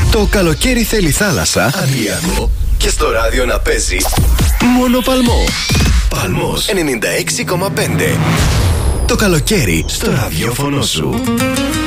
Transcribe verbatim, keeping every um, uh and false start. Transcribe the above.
Το καλοκαίρι θέλει θάλασσα, Αδριακό και στο ράδιο να παίζει μόνο Παλμό. Παλμός ενενήντα έξι κόμμα πέντε. Το καλοκαίρι στο ραδιόφωνο σου.